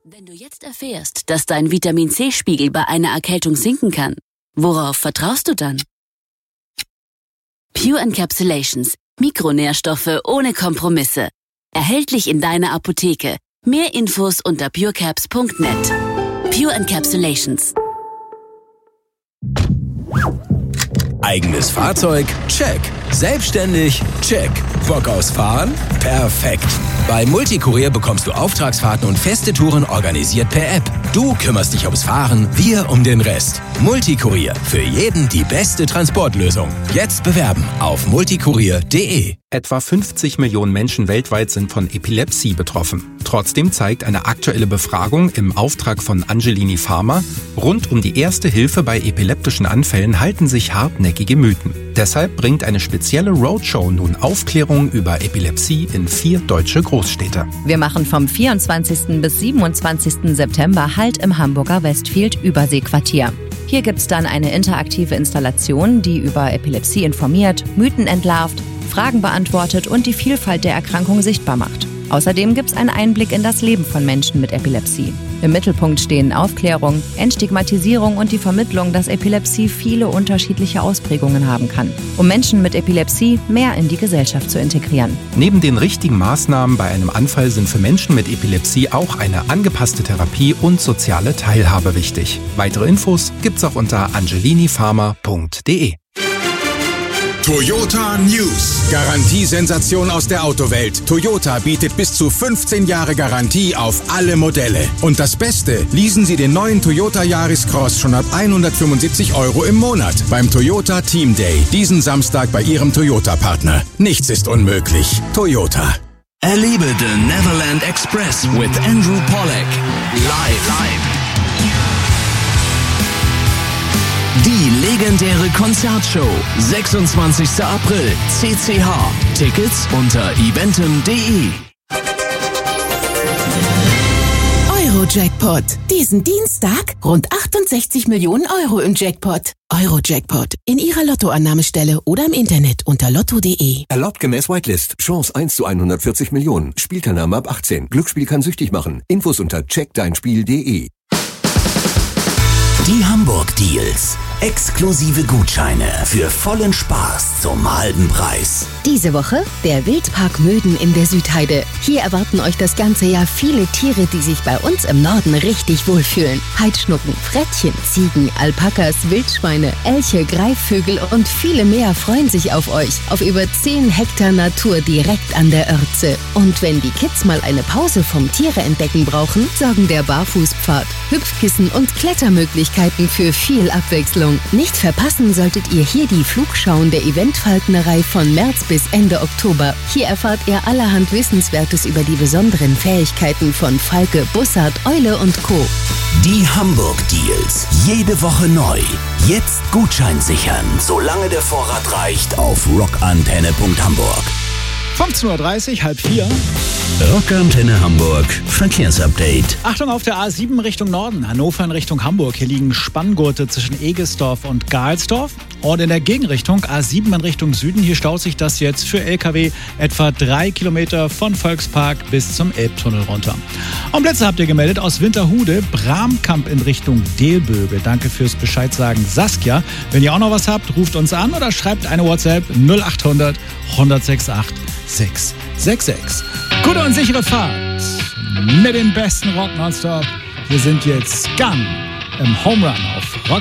Wenn du jetzt erfährst, dass dein Vitamin-C-Spiegel bei einer Erkältung sinken kann, worauf vertraust du dann? Pure Encapsulations. Mikronährstoffe ohne Kompromisse. Erhältlich in deiner Apotheke. Mehr Infos unter purecaps.net. Pure Encapsulations. Eigenes Fahrzeug? Check. Selbstständig? Check. Bock aufs Fahren? Perfekt. Bei Multicurier bekommst du Auftragsfahrten und feste Touren organisiert per App. Du kümmerst dich ums Fahren, wir um den Rest. Multicurier. Für jeden die beste Transportlösung. Jetzt bewerben auf multicurier.de. Etwa 50 Millionen Menschen weltweit sind von Epilepsie betroffen. Trotzdem zeigt eine aktuelle Befragung im Auftrag von Angelini Pharma, rund um die erste Hilfe bei epileptischen Anfällen halten sich hartnäckige Mythen. Deshalb bringt eine spezielle Roadshow nun Aufklärung über Epilepsie in 4 deutsche Großstädte. Wir machen vom 24. bis 27. September Halt im Hamburger Westfield-Überseequartier. Hier gibt's dann eine interaktive Installation, die über Epilepsie informiert, Mythen entlarvt, Fragen beantwortet und die Vielfalt der Erkrankung sichtbar macht. Außerdem gibt's einen Einblick in das Leben von Menschen mit Epilepsie. Im Mittelpunkt stehen Aufklärung, Entstigmatisierung und die Vermittlung, dass Epilepsie viele unterschiedliche Ausprägungen haben kann, um Menschen mit Epilepsie mehr in die Gesellschaft zu integrieren. Neben den richtigen Maßnahmen bei einem Anfall sind für Menschen mit Epilepsie auch eine angepasste Therapie und soziale Teilhabe wichtig. Weitere Infos gibt's auch unter angelinipharma.de. Toyota News. Garantiesensation aus der Autowelt. Toyota bietet bis zu 15 Jahre Garantie auf alle Modelle. Und das Beste, leasen Sie den neuen Toyota Yaris Cross schon ab 175 € im Monat beim Toyota Team Day. Diesen Samstag bei Ihrem Toyota-Partner. Nichts ist unmöglich. Toyota. Erlebe The Neverland Express with Andrew Pollack. Live. Die legendäre Konzertshow. 26. April. CCH. Tickets unter eventim.de. Eurojackpot. Diesen Dienstag rund 68 Millionen € im Jackpot. Eurojackpot. In Ihrer Lottoannahmestelle oder im Internet unter lotto.de. Erlaubt gemäß Whitelist. Chance 1 zu 140 Millionen. Spielteilnahme ab 18. Glücksspiel kann süchtig machen. Infos unter checkdeinspiel.de. Die Hamburg Deals. Exklusive Gutscheine für vollen Spaß zum halben Preis. Diese Woche der Wildpark Möden in der Südheide. Hier erwarten euch das ganze Jahr viele Tiere, die sich bei uns im Norden richtig wohlfühlen. Heidschnucken, Frettchen, Ziegen, Alpakas, Wildschweine, Elche, Greifvögel und viele mehr freuen sich auf euch. Auf über 10 Hektar Natur direkt an der Oertze. Und wenn die Kids mal eine Pause vom Tiere entdecken brauchen, sorgen der Barfußpfad, Hüpfkissen und Klettermöglichkeiten für viel Abwechslung. Nicht verpassen solltet ihr hier die Flugschauen der Eventfalknerei von März bis Ende Oktober. Hier erfahrt ihr allerhand Wissenswertes über die besonderen Fähigkeiten von Falke, Bussard, Eule und Co. Die Hamburg Deals. Jede Woche neu. Jetzt Gutschein sichern, solange der Vorrat reicht, auf rockantenne.hamburg. 15:30 Uhr, halb 4. Rockantenne Hamburg, Verkehrsupdate. Achtung auf der A7 Richtung Norden, Hannover in Richtung Hamburg. Hier liegen Spanngurte zwischen Egesdorf und Gahlsdorf. Und in der Gegenrichtung A7 in Richtung Süden, hier staut sich das jetzt für LKW etwa 3 Kilometer von Volkspark bis zum Elbtunnel runter. Und Blitze habt ihr gemeldet aus Winterhude, Bramkamp in Richtung Delböge. Danke fürs Bescheidsagen, Saskia. Wenn ihr auch noch was habt, ruft uns an oder schreibt eine WhatsApp 0800 168 666. Gute und sichere Fahrt mit dem besten Rock nonstop. Wir sind jetzt Gun im Home Run auf